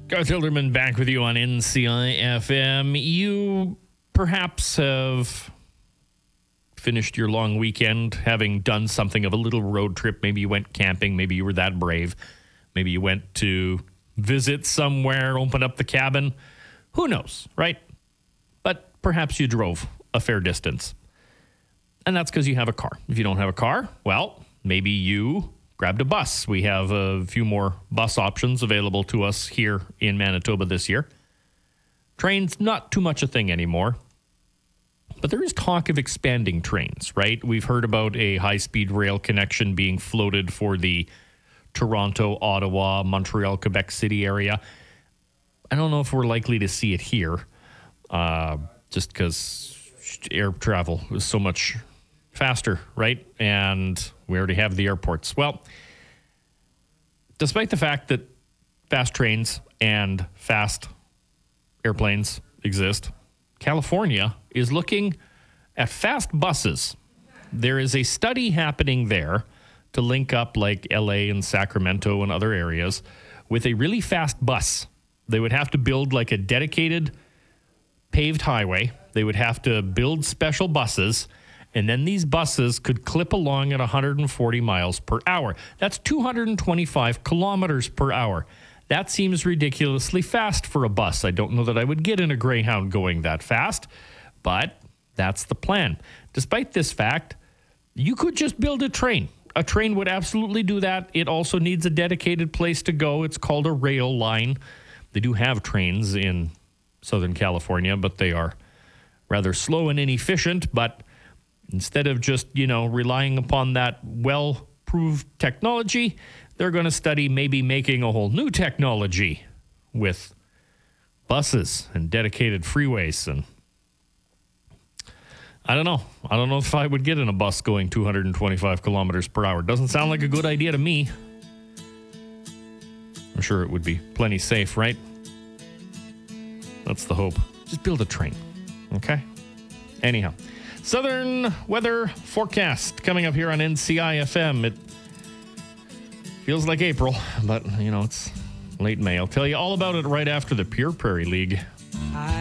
Garth Hilderman back with you on NCI FM. You perhaps have finished your long weekend having done something of a little road trip. Maybe you went camping. Maybe you were that brave. Maybe you went to visit somewhere, open up the cabin. Who knows, right? But perhaps you drove a fair distance. And that's because you have a car. If you don't have a car, well, maybe you grabbed a bus. We have a few more bus options available to us here in Manitoba this year. Trains, not too much a thing anymore. But there is talk of expanding trains, right? We've heard about a high-speed rail connection being floated for the Toronto, Ottawa, Montreal, Quebec City area. I don't know if we're likely to see it here, just because air travel is so much faster, right? And we already have the airports. Well, despite the fact that fast trains and fast airplanes exist, California is looking at fast buses. There is a study happening there to link up like LA and Sacramento and other areas with a really fast bus. They would have to build like a dedicated paved highway. They would have to build special buses, and then these buses could clip along at 140 miles per hour. That's 225 kilometers per hour. That seems ridiculously fast for a bus. I don't know that I would get in a Greyhound going that fast, but that's the plan. Despite this fact, you could just build a train. A train would absolutely do that. It also needs a dedicated place to go. It's called a rail line. They do have trains in Southern California, but they are rather slow and inefficient. But instead of just, relying upon that well-proved technology, they're going to study maybe making a whole new technology with buses and dedicated freeways. And I don't know. I don't know if I would get in a bus going 225 kilometers per hour. Doesn't sound like a good idea to me. I'm sure it would be plenty safe, right? That's the hope. Just build a train, okay? Anyhow, Southern weather forecast coming up here on NCI FM. It feels like April, but, it's late May. I'll tell you all about it right after the Pure Prairie League.